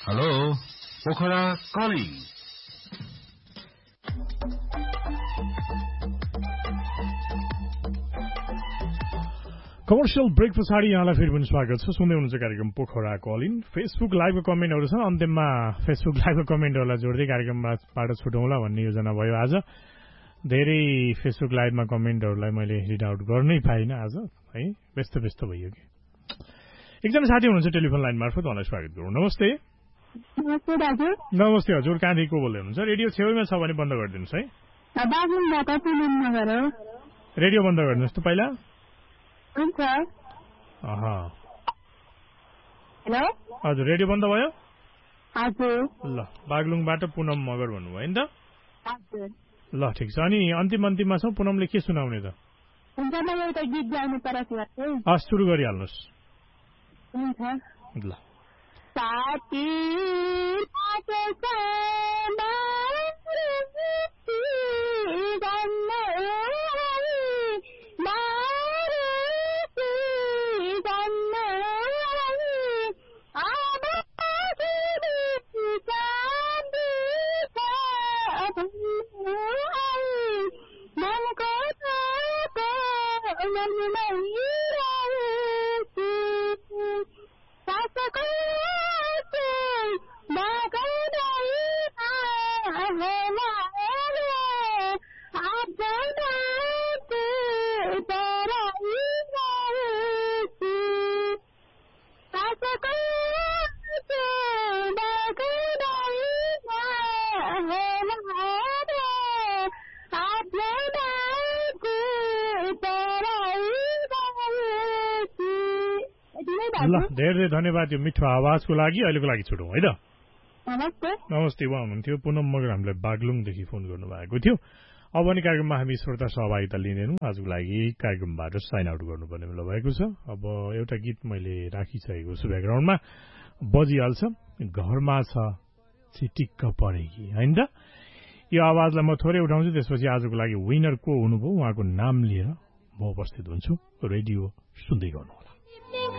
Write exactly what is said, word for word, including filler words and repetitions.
Hello Pokhara calling commercial brake पछाडि यहाँलाई फेरि पनि स्वागत छ। सुन्दै हुनुहुन्छ कार्यक्रम पोखरा कलिङ। फेसबुक लाइभको कमेन्टहरू छ, अन्त्यमा फेसबुक लाइभको कमेन्टहरूलाई जोड्दै कार्यक्रमबाट छुटौँला भन्ने योजना भयो आज। धेरै फेसबुक लाइभमा कमेन्टहरूलाई मैले रिड आउट गर्नै पाइनँ आज, है, व्यस्त व्यस्त भइयो कि। एकजना साथी हुनुहुन्छ टेलिफोन लाइन मार्फत, उहाँलाई स्वागत गरौँ। नमस्ते। नमस्ते दाजु। नमस्ते हजुर, कहाँदेखि को बोल्दै हुनुहुन्छ? रेडियो छेउमा छ भने बन्द गरिदिनुहोस् है। रेडियो बन्द गरिदिनुहोस् त पहिला। हुन्छ। हेलो हजुर, रेडियो बन्द भयो? हजुर। ल, बागलुङबाट पुनम मगर भन्नुभयो नि त? हजुर। ल ठिक छ। अनि अन्तिम अन्तिममा छौँ, पुनमले के सुनाउने त? हुन्छ, म एउटा गीत गाउनु पर्छ। हस्, सुरु गरिहाल्नुहोस्। हुन्छ। ल। साथी ल, धेरै धेरै धन्यवाद यो मिठो आवाजको लागि। अहिलेको लागि छुटौँ है त। नमस्ते। नमस्ते, उहाँ हुनुहुन्थ्यो पुनम मगर, हामीलाई बागलुङदेखि फोन गर्नुभएको थियो। अब अनि कार्यक्रममा हामी श्रोता सहभागिता लिँदैनौँ। आजको लागि कार्यक्रमबाट साइन आउट गर्नुपर्ने बेला भएको छ। अब एउटा गीत मैले राखिसकेको छु ब्याकग्राउन्डमा, बजिहाल्छ। घरमा छ चिटिक्क परेकी, होइन त? यो आवाजलाई म थोरै उठाउँछु, त्यसपछि आजको लागि विनर को हुनुभयो उहाँको नाम लिएर म उपस्थित हुन्छु। रेडियो सुन्दै गर्नु।